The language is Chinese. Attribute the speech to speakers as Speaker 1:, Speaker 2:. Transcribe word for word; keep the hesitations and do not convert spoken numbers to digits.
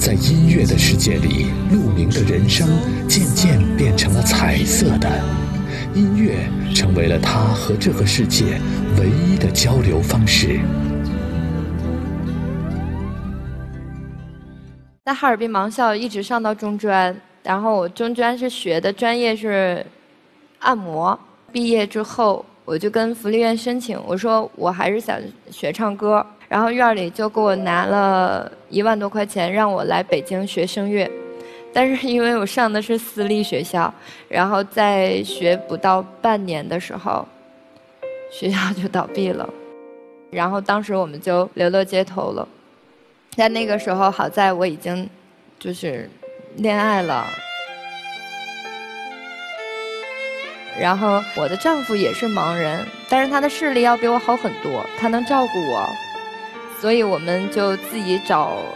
Speaker 1: 在音乐的世界里，陆明的人生渐渐变成了彩色的，音乐成为了他和这个世界唯一的交流方式。
Speaker 2: 在哈尔滨盲校一直上到中专，然后我中专是学的专业是按摩。毕业之后，我就跟福利院申请，我说我还是想学唱歌，然后院里就给我拿了一万多块钱，让我来北京学声乐。但是因为我上的是私立学校，然后在学不到半年的时候，学校就倒闭了，然后当时我们就流落街头了。在那个时候，好在我已经就是恋爱了。然后我的丈夫也是盲人，但是他的视力要比我好很多，他能照顾我，所以我们就自己找